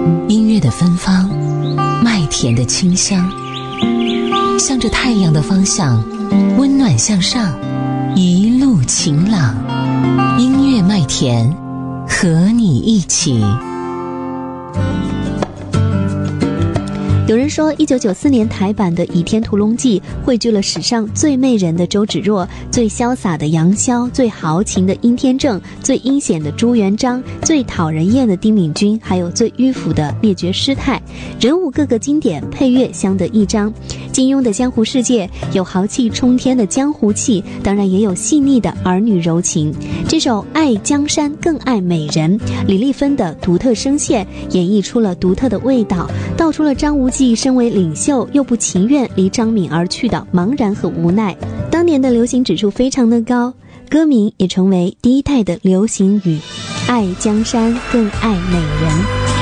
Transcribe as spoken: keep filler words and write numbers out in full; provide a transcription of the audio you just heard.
音乐的芬芳，麦田的清香，向着太阳的方向，温暖向上，一路晴朗。音乐麦田，和你一起。 有人说一九九四年台版的《倚天屠龙记》汇聚了史上最媚人的周芷若，最潇洒的杨逍，最豪情的殷天正，最阴险的朱元璋，最讨人厌的丁敏君，还有最迂腐的灭绝师太，人物各个经典，配乐相得益彰。金庸的江湖世界有豪气冲天的江湖气，当然也有细腻的儿女柔情。这首爱江山更爱美人，李丽芬的独特声线演绎出了独特的味道，道出了张无忌身为领袖又不情愿离张敏而去的茫然和无奈。当年的流行指数非常的高，歌名也成为第一代的流行语，爱江山更爱美人。